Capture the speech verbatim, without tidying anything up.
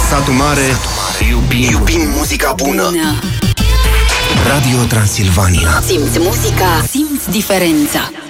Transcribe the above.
Satu Mare, iubim, iubim muzica bună. Radio Transilvania. Simți muzica, simți diferența.